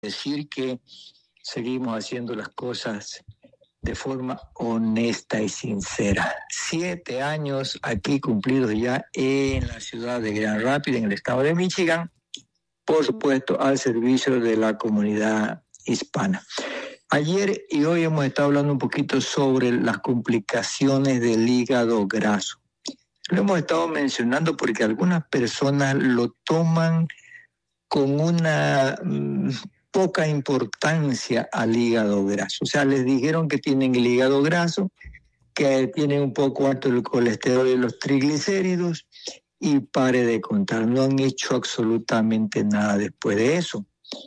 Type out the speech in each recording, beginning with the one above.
decir que seguimos haciendo las cosas de forma honesta y sincera. 7 años aquí cumplidos ya en la ciudad de Grand Rapids, en el estado de Michigan, por supuesto, al servicio de la comunidad hispana. Ayer y hoy hemos estado hablando un poquito sobre las complicaciones del hígado graso. Lo hemos estado mencionando porque algunas personas lo toman con una poca importancia al hígado graso. O sea, les dijeron que tienen el hígado graso, que tienen un poco alto el colesterol y los triglicéridos, y pare de contar, no han hecho absolutamente nada después de eso.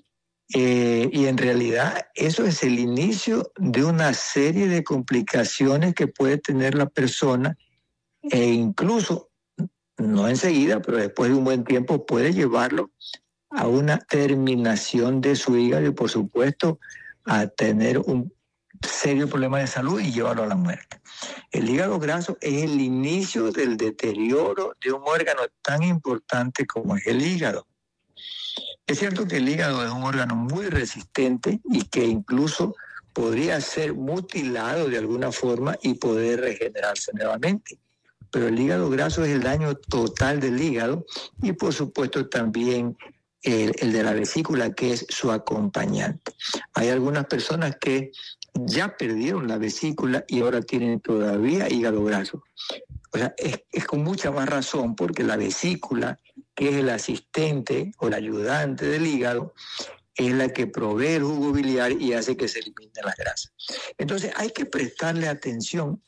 Y en realidad eso es el inicio de una serie de complicaciones que puede tener la persona, e incluso, no enseguida, pero después de un buen tiempo puede llevarlo a una terminación de su hígado y, por supuesto, a tener un serio problema de salud y llevarlo a la muerte. El hígado graso es el inicio del deterioro de un órgano tan importante como es el hígado. Es cierto que el hígado es un órgano muy resistente y que incluso podría ser mutilado de alguna forma y poder regenerarse nuevamente. Pero el hígado graso es el daño total del hígado y, por supuesto, también el de la vesícula, que es su acompañante. Hay algunas personas que ya perdieron la vesícula y ahora tienen todavía hígado graso. O sea, es con mucha más razón, porque la vesícula, que es el asistente o el ayudante del hígado, es la que provee el jugo biliar y hace que se eliminen las grasas. Entonces hay que prestarle atención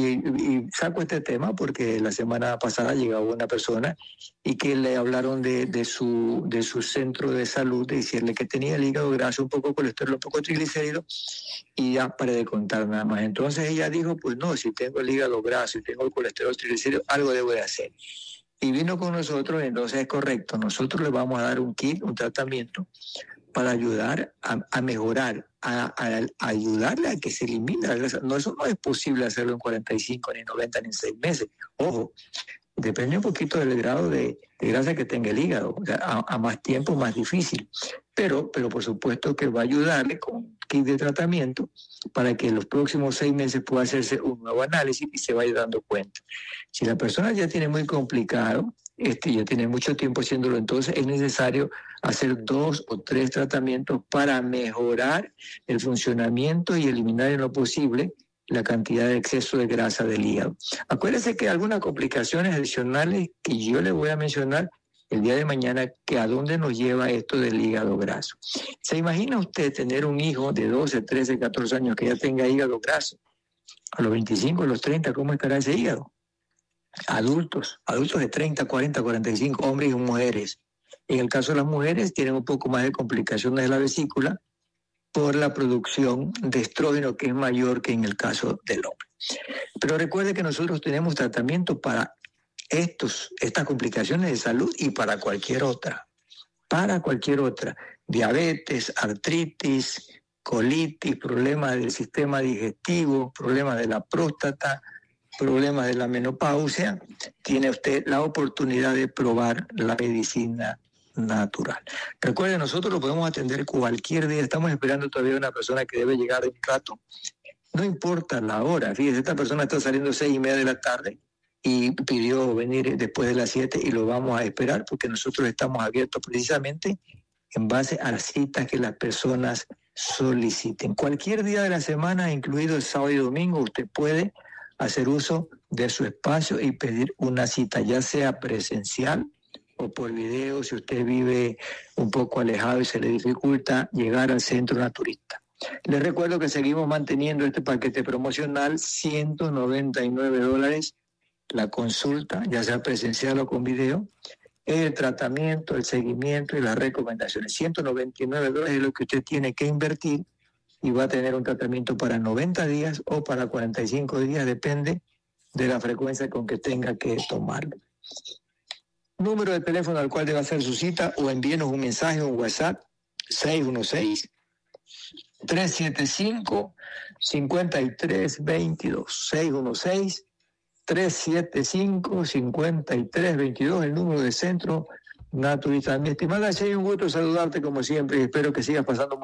y saco este tema porque la semana pasada llegó una persona y que le hablaron de su centro de salud, de decirle que tenía el hígado graso, un poco colesterol, un poco triglicéridos, y ya paré de contar nada más. Entonces ella dijo, pues no, si tengo el hígado graso y tengo el colesterol triglicéridos, algo debo de hacer. Y vino con nosotros, entonces es correcto, nosotros le vamos a dar un kit, un tratamiento para ayudar a mejorar, a ayudarle a que se elimine la grasa. No, eso no es posible hacerlo en 45, ni 90, ni en 6 meses. Ojo, depende un poquito del grado de grasa que tenga el hígado. O sea, a más tiempo, más difícil. Pero por supuesto que va a ayudarle con kit de tratamiento para que en los próximos 6 meses pueda hacerse un nuevo análisis y se vaya dando cuenta. Si la persona ya tiene muy complicado, ya tiene mucho tiempo haciéndolo, entonces es necesario hacer 2 o 3 tratamientos para mejorar el funcionamiento y eliminar en lo posible la cantidad de exceso de grasa del hígado. Acuérdese que hay algunas complicaciones adicionales que yo le voy a mencionar el día de mañana, que a dónde nos lleva esto del hígado graso. ¿Se imagina usted tener un hijo de 12, 13, 14 años que ya tenga hígado graso? A los 25, a los 30, ¿cómo estará ese hígado? Adultos de 30, 40, 45, hombres y mujeres. En el caso de las mujeres tienen un poco más de complicaciones de la vesícula por la producción de estrógeno, que es mayor que en el caso del hombre. Pero recuerde que nosotros tenemos tratamiento para estas complicaciones de salud y para cualquier otra. Diabetes, artritis, colitis, problemas del sistema digestivo, problemas de la próstata, problemas de la menopausia, tiene usted la oportunidad de probar la medicina natural. Recuerde, nosotros lo podemos atender cualquier día. Estamos esperando todavía una persona que debe llegar de un rato. No importa la hora. Fíjese, esta persona está saliendo 6:30 de la tarde y pidió venir después de las 7 y lo vamos a esperar porque nosotros estamos abiertos precisamente en base a las citas que las personas soliciten. Cualquier día de la semana, incluido el sábado y domingo, usted puede hacer uso de su espacio y pedir una cita, ya sea presencial o por video, si usted vive un poco alejado y se le dificulta llegar al centro naturista. Les recuerdo que seguimos manteniendo este paquete promocional, $199 la consulta, ya sea presencial o con video, el tratamiento, el seguimiento y las recomendaciones. $199 es lo que usted tiene que invertir y va a tener un tratamiento para 90 días o para 45 días, depende de la frecuencia con que tenga que tomarlo. Número de teléfono al cual debe hacer su cita o envíenos un mensaje o un WhatsApp, 616-375-5322, 616-375-5322, el número de Centro Naturista. Mi estimada Shay, un gusto saludarte como siempre y espero que sigas pasando